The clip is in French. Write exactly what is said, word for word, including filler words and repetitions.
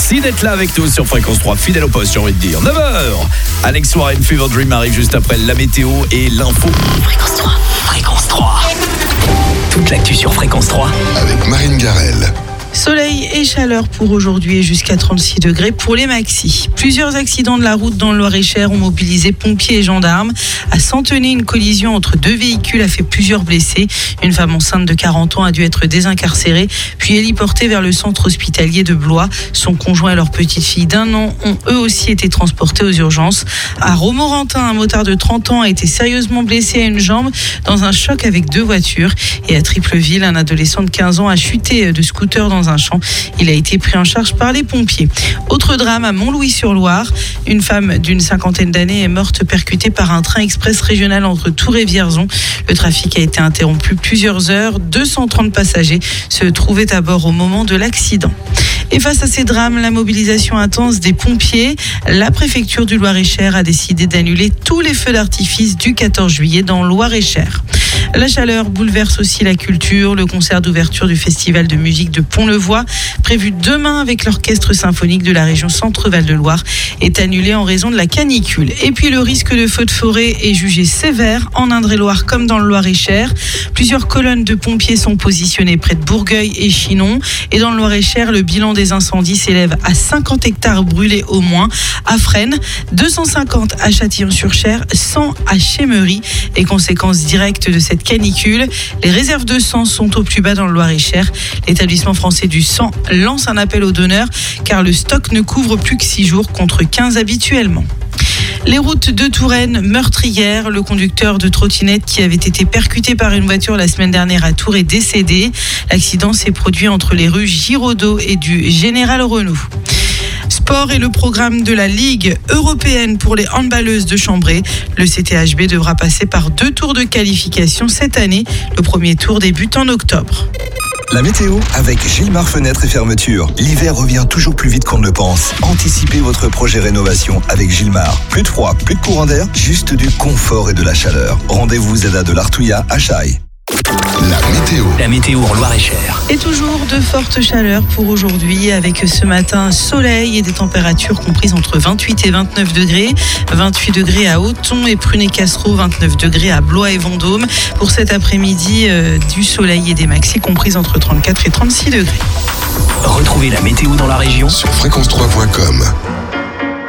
Merci d'être là avec nous sur Fréquence trois, fidèle au poste, j'ai envie de dire. neuf heures, Alex Warren, Fever Dream arrive juste après la météo et l'info. Fréquence trois, Fréquence trois. Toute l'actu sur Fréquence trois. Avec Marine Garrel. Soleil et chaleur pour aujourd'hui et jusqu'à trente-six degrés pour les maxis. Plusieurs accidents de la route dans le Loir-et-Cher ont mobilisé pompiers et gendarmes. À Centenay, une collision entre deux véhicules a fait plusieurs blessés. Une femme enceinte de quarante ans a dû être désincarcérée, puis héliportée vers le centre hospitalier de Blois. Son conjoint et leur petite fille d'un an ont eux aussi été transportés aux urgences. À Romorantin, un motard de trente ans a été sérieusement blessé à une jambe dans un choc avec deux voitures. Et à Tripleville, un adolescent de quinze ans a chuté de scooter dans un champ. Il a été pris en charge par les pompiers. Autre drame à Montlouis-sur-Loire. Une femme d'une cinquantaine d'années est morte percutée par un train express régional entre Tours et Vierzon. Le trafic a été interrompu plusieurs heures. deux cent trente passagers se trouvaient à bord au moment de l'accident. Et face à ces drames, la mobilisation intense des pompiers, la préfecture du Loir-et-Cher a décidé d'annuler tous les feux d'artifice du quatorze juillet dans le Loir-et-Cher. La chaleur bouleverse aussi la culture. Le concert d'ouverture du festival de musique de Pont-le-Voix, prévu demain avec l'orchestre symphonique de la région Centre-Val de Loire, est annulé en raison de la canicule. Et puis le risque de feu de forêt est jugé sévère en Indre-et-Loire comme dans le Loir-et-Cher. Plusieurs colonnes de pompiers sont positionnées près de Bourgueil et Chinon. Et dans le Loir-et-Cher, le bilan des incendies s'élève à cinquante hectares brûlés au moins. À Fresnes, deux cent cinquante à Châtillon-sur-Cher, cent à Chémery. Et conséquence directe de cette canicule, les réserves de sang sont au plus bas dans le Loir-et-Cher. L'établissement français du sang lance un appel aux donneurs car le stock ne couvre plus que six jours contre quinze habituellement. Les routes de Touraine meurtrières. Le conducteur de trottinette qui avait été percuté par une voiture la semaine dernière à Tours est décédé. L'accident s'est produit entre les rues Giraudot et du Général Renaud. Sport et le programme de la Ligue européenne pour les handballeuses de Chambray. Le C T H B devra passer par deux tours de qualification cette année. Le premier tour débute en octobre. La météo avec Gilmar Fenêtres et Fermetures. L'hiver revient toujours plus vite qu'on ne le pense. Anticipez votre projet rénovation avec Gilmar. Plus de froid, plus de courant d'air, juste du confort et de la chaleur. Rendez-vous Zeda de l'Artouillat à Chaille. La météo. La météo en Loir-et-Cher. Et toujours de fortes chaleurs pour aujourd'hui avec ce matin soleil et des températures comprises entre vingt-huit et vingt-neuf degrés. vingt-huit degrés à Auton et Prunay-Cassereau, vingt-neuf degrés à Blois et Vendôme. Pour cet après-midi, euh, du soleil et des maxis comprises entre trente-quatre et trente-six degrés. Retrouvez la météo dans la région Sur fréquence trois point com.